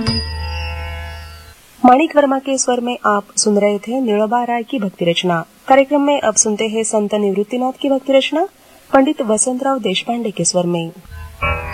माणिक वर्मा के स्वर में आप सुन रहे थे नीलबा राय की भक्ति रचना। कार्यक्रम में अब सुनते हैं संत निवृत्तिनाथ की भक्ति रचना पंडित वसंतराव देशपांडे के स्वर में।